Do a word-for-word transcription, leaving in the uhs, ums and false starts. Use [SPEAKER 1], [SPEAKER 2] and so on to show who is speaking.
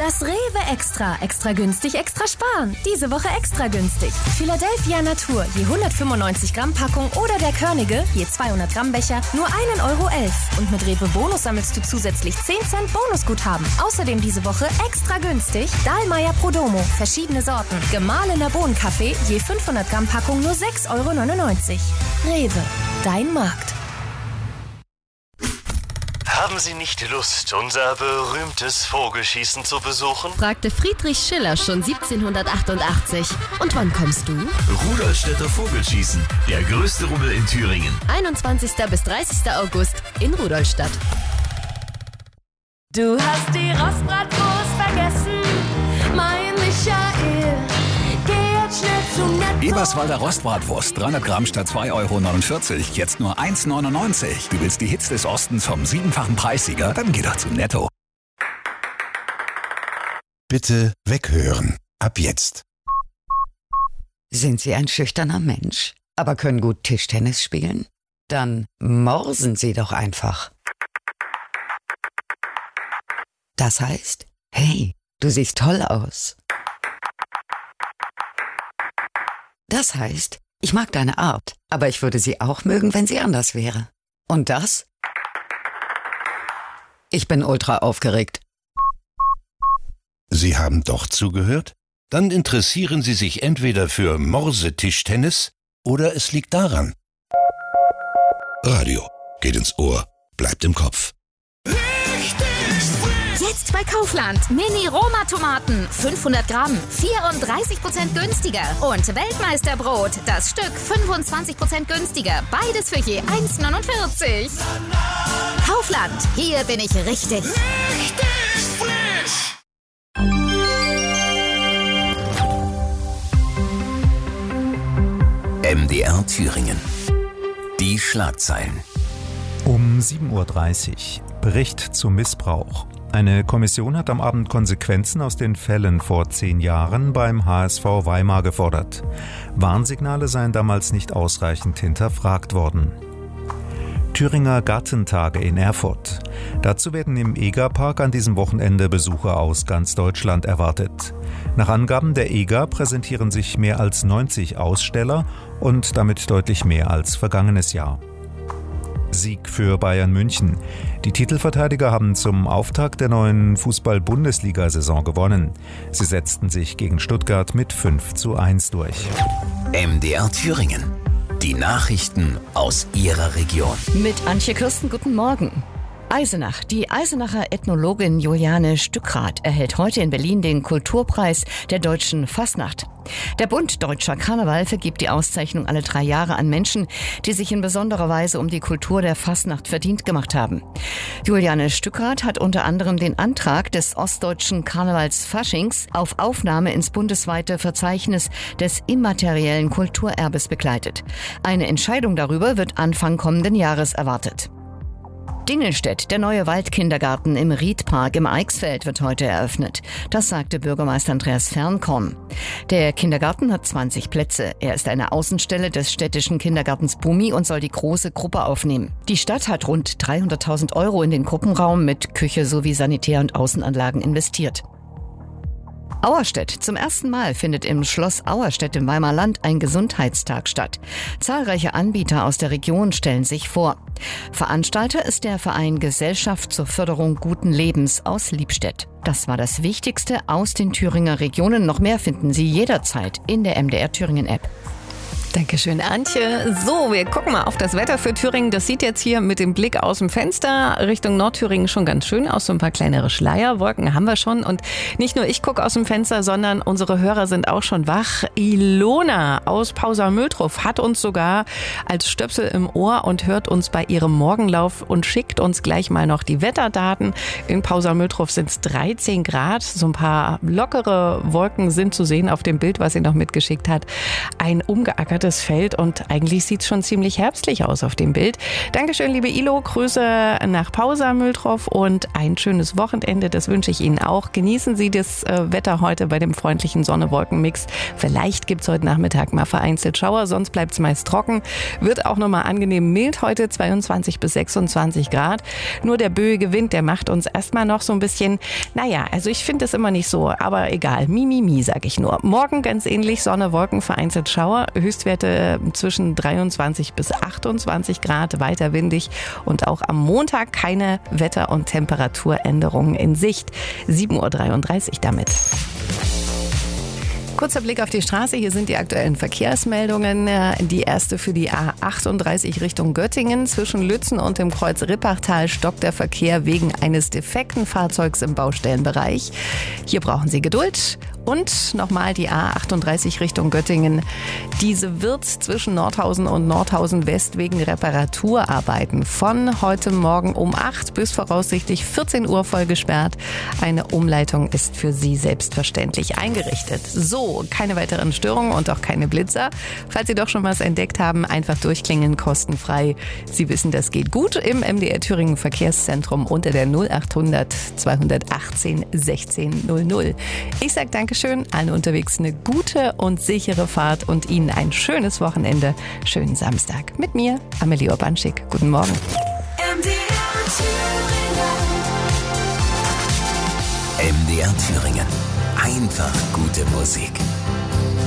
[SPEAKER 1] Das Rewe Extra. Extra günstig, extra sparen. Diese Woche extra günstig. Philadelphia Natur, je hundertfünfundneunzig Gramm Packung oder der Körnige, je zweihundert Gramm Becher, nur ein Euro elf. Und mit Rewe Bonus sammelst du zusätzlich zehn Cent Bonusguthaben. Außerdem diese Woche extra günstig Dahlmeier Prodomo, verschiedene Sorten. Gemahlener Bohnenkaffee, je fünfhundert Gramm Packung nur sechs Euro neunundneunzig. Rewe, dein Markt.
[SPEAKER 2] Haben Sie nicht Lust, unser berühmtes Vogelschießen zu besuchen?
[SPEAKER 3] Fragte Friedrich Schiller schon siebzehnhundertachtundachtzig. Und wann kommst du?
[SPEAKER 4] Rudolstädter Vogelschießen, der größte Rummel in Thüringen.
[SPEAKER 3] einundzwanzigsten bis dreißigsten August in Rudolstadt.
[SPEAKER 5] Du hast die Rostbratwurst vergessen, mein Michael. Geh jetzt schnell zum Netto.
[SPEAKER 6] Eberswalder Rostbratwurst, dreihundert Gramm statt zwei Euro neunundvierzig, jetzt nur eins Euro neunundneunzig. Du willst die Hits des Ostens vom siebenfachen Preissieger? Dann geh doch zu Netto.
[SPEAKER 7] Bitte weghören. Ab jetzt.
[SPEAKER 8] Sind Sie ein schüchterner Mensch, aber können gut Tischtennis spielen? Dann morsen Sie doch einfach. Das heißt, hey, du siehst toll aus. Das heißt, ich mag deine Art, aber ich würde sie auch mögen, wenn sie anders wäre. Und das? Ich bin ultra aufgeregt.
[SPEAKER 7] Sie haben doch zugehört? Dann interessieren Sie sich entweder für Morse-Tischtennis oder es liegt daran. Radio geht ins Ohr, bleibt im Kopf.
[SPEAKER 9] Jetzt bei Kaufland. Mini-Roma-Tomaten. fünfhundert Gramm. vierunddreißig Prozent günstiger. Und Weltmeisterbrot. Das Stück fünfundzwanzig Prozent günstiger. Beides für je eins Euro neunundvierzig. Kaufland. Hier bin ich richtig. Richtig frisch.
[SPEAKER 4] M D R Thüringen. Die Schlagzeilen.
[SPEAKER 10] Um sieben Uhr dreißig. Bericht zu Missbrauch. Eine Kommission hat am Abend Konsequenzen aus den Fällen vor zehn Jahren beim H S V Weimar gefordert. Warnsignale seien damals nicht ausreichend hinterfragt worden. Thüringer Gartentage in Erfurt. Dazu werden im Egerpark an diesem Wochenende Besucher aus ganz Deutschland erwartet. Nach Angaben der E G A präsentieren sich mehr als neunzig Aussteller und damit deutlich mehr als vergangenes Jahr. Sieg für Bayern München. Die Titelverteidiger haben zum Auftakt der neuen Fußball-Bundesliga-Saison gewonnen. Sie setzten sich gegen Stuttgart mit fünf zu eins durch.
[SPEAKER 4] M D R Thüringen. Die Nachrichten aus Ihrer Region.
[SPEAKER 3] Mit Antje Kirsten, guten Morgen. Eisenach. Die Eisenacher Ethnologin Juliane Stückrath erhält heute in Berlin den Kulturpreis der deutschen Fasnacht. Der Bund Deutscher Karneval vergibt die Auszeichnung alle drei Jahre an Menschen, die sich in besonderer Weise um die Kultur der Fasnacht verdient gemacht haben. Juliane Stückrath hat unter anderem den Antrag des ostdeutschen Karnevals Faschings auf Aufnahme ins bundesweite Verzeichnis des immateriellen Kulturerbes begleitet. Eine Entscheidung darüber wird Anfang kommenden Jahres erwartet. Dingelstedt, der neue Waldkindergarten im Riedpark im Eichsfeld, wird heute eröffnet. Das sagte Bürgermeister Andreas Fernkorn. Der Kindergarten hat zwanzig Plätze. Er ist eine Außenstelle des städtischen Kindergartens Bumi und soll die große Gruppe aufnehmen. Die Stadt hat rund dreihunderttausend Euro in den Gruppenraum mit Küche sowie Sanitär- und Außenanlagen investiert. Auerstedt. Zum ersten Mal findet im Schloss Auerstedt im Weimarer Land ein Gesundheitstag statt. Zahlreiche Anbieter aus der Region stellen sich vor. Veranstalter ist der Verein Gesellschaft zur Förderung guten Lebens aus Liebstedt. Das war das Wichtigste aus den Thüringer Regionen. Noch mehr finden Sie jederzeit in der M D R Thüringen App.
[SPEAKER 11] Dankeschön, Antje. So, wir gucken mal auf das Wetter für Thüringen. Das sieht jetzt hier mit dem Blick aus dem Fenster Richtung Nordthüringen schon ganz schön aus. So ein paar kleinere Schleierwolken haben wir schon. Und nicht nur ich gucke aus dem Fenster, sondern unsere Hörer sind auch schon wach. Ilona aus Pausa-Möldruf hat uns sogar als Stöpsel im Ohr und hört uns bei ihrem Morgenlauf und schickt uns gleich mal noch die Wetterdaten. In Pausa-Möldruf sind es dreizehn Grad. So ein paar lockere Wolken sind zu sehen auf dem Bild, was sie noch mitgeschickt hat. Ein umgeackertes das Feld und eigentlich sieht es schon ziemlich herbstlich aus auf dem Bild. Dankeschön, liebe Ilo, Grüße nach Pausa-Mühldorf und ein schönes Wochenende, das wünsche ich Ihnen auch. Genießen Sie das äh, Wetter heute bei dem freundlichen Sonne-Wolken-Mix. Vielleicht gibt es heute Nachmittag mal vereinzelt Schauer, sonst bleibt es meist trocken. Wird auch nochmal angenehm mild heute, zweiundzwanzig bis sechsundzwanzig Grad. Nur der böige Wind, der macht uns erstmal noch so ein bisschen, naja, also ich finde es immer nicht so, aber egal, mi, mi, mi, sag ich nur. Morgen ganz ähnlich, Sonne, Wolken, vereinzelt Schauer, Höchstwerte zwischen dreiundzwanzig bis achtundzwanzig Grad, weiter windig und auch am Montag keine Wetter- und Temperaturänderungen in Sicht. sieben Uhr dreiunddreißig damit. Kurzer Blick auf die Straße. Hier sind die aktuellen Verkehrsmeldungen. Die erste für die A achtunddreißig Richtung Göttingen. Zwischen Lützen und dem Kreuz Rippachtal stockt der Verkehr wegen eines defekten Fahrzeugs im Baustellenbereich. Hier brauchen Sie Geduld. Und nochmal die A achtunddreißig Richtung Göttingen. Diese wird zwischen Nordhausen und Nordhausen West wegen Reparaturarbeiten von heute Morgen um acht bis voraussichtlich vierzehn Uhr voll gesperrt. Eine Umleitung ist für Sie selbstverständlich eingerichtet. So, keine weiteren Störungen und auch keine Blitzer. Falls Sie doch schon was entdeckt haben, einfach durchklingeln, kostenfrei. Sie wissen, das geht gut im M D R Thüringen Verkehrszentrum unter der null achthundert zweihundertachtzehn sechzehn null null. Ich sage Dankeschön. Schön, allen unterwegs eine gute und sichere Fahrt und Ihnen ein schönes Wochenende. Schönen Samstag mit mir, Amelie Urbanschik. Guten Morgen.
[SPEAKER 4] M D R Thüringen. Einfach gute Musik.